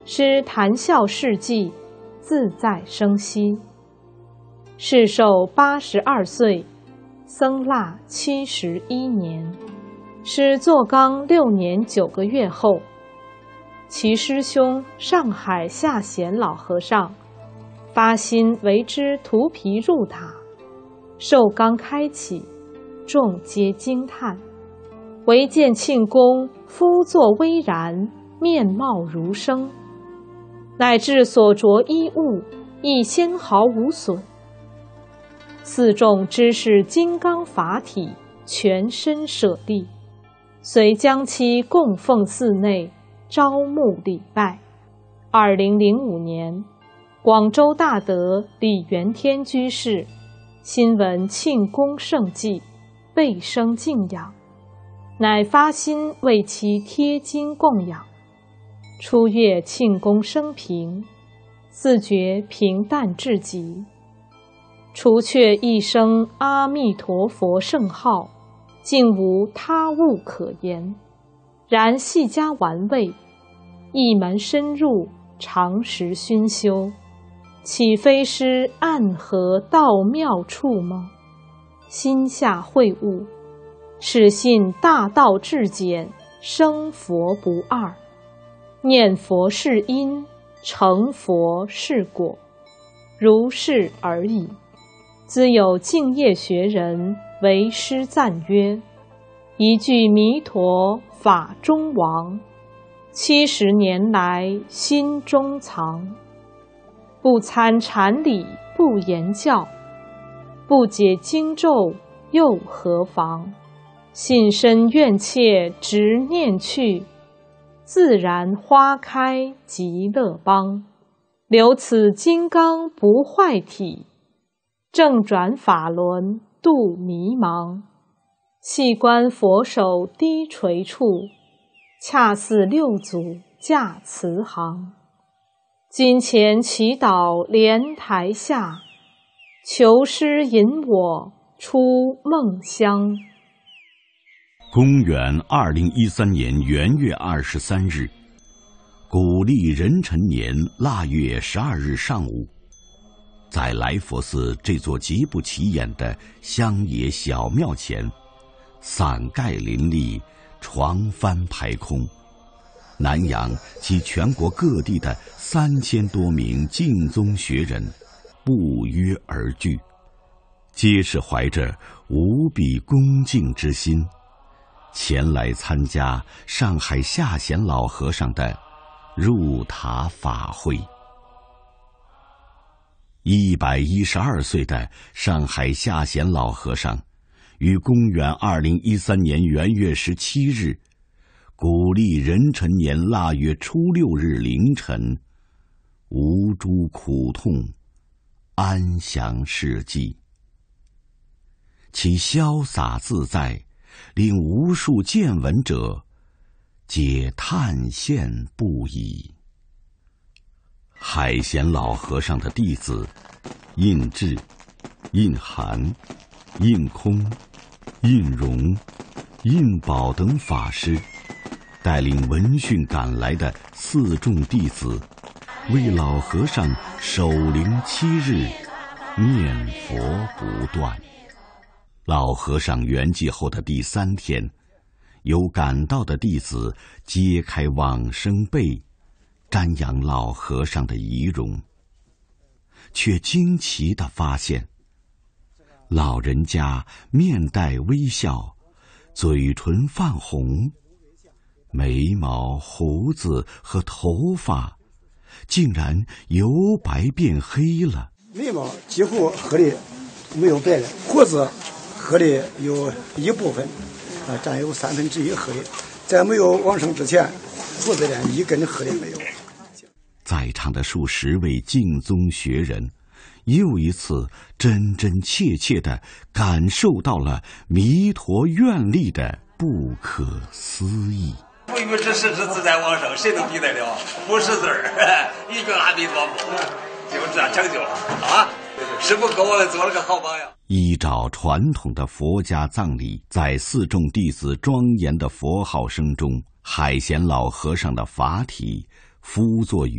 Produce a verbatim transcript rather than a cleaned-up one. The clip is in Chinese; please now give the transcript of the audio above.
师谈笑事迹，自在生息。世寿八十二岁，僧腊七十一年。师坐缸六年九个月后，其师兄上海下贤老和尚发心为之涂皮入塔，寿缸开启，众皆惊叹。唯见庆公肤作微然，面貌如生，乃至所着衣物亦纤毫无损。四众知是金刚法体，全身舍利，遂将其供奉寺内，招募礼拜。二零零五年，广州大德李元天居士新闻庆功盛迹，倍生敬仰，乃发心为其贴经供养。初阅庆功生平，自觉平淡至极，除却一声阿弥陀佛圣号，竟无他物可言。然细加玩味，一门深入，常时熏修，岂非师暗合道妙处吗？心下会悟，始信大道至简，生佛不二。念佛是因，成佛是果，如是而已。兹有净业学人为师赞曰：一句弥陀法中王，七十年来心中藏。不参禅理不言教，不解经咒又何妨？信身愿切执念去，自然花开极乐邦。留此金刚不坏体，正转法轮度迷茫。细观佛手低垂处，恰似六祖驾慈航。金钱祈祷莲台下，求师引我出梦乡。 公元二零一三年元月二十三日，古历壬辰年腊月十二日上午，在来佛寺这座极不起眼的乡野小庙前，伞盖林立，床幡排空，南洋及全国各地的三千多名净宗学人不约而聚，皆是怀着无比恭敬之心，前来参加上海下贤老和尚的入塔法会。一百一十二岁的上海下贤老和尚，于公元二零一三年元月十七日，古历壬辰年腊月初六日凌晨，无诸苦痛，安详逝迹。其潇洒自在，令无数见闻者皆叹羡不已。海贤老和尚的弟子印智、印涵、印空、印容、印宝等法师，带领闻讯赶来的四众弟子，为老和尚守灵七日，念佛不断。老和尚圆寂后的第三天，有赶到的弟子揭开往生被，瞻仰老和尚的遗容，却惊奇地发现，老人家面带微笑，嘴唇泛红，眉毛、胡子和头发竟然由白变黑了。 眉毛几乎黑的没有白了，胡子黑的有一部分，啊，占有三分之一黑的。在没有往生之前，胡子连一根黑的没有。 在场的数十位净宗学人，又一次真真切切地感受到了弥陀愿力的不可思议。 不与之是之自在往生，谁能比得了？不识字儿，一个阿弥陀佛，就这样成就了啊！师父给我们做了个好榜样。 依照传统的佛家葬礼，在四众弟子庄严的佛号声中，海贤老和尚的法体夫作于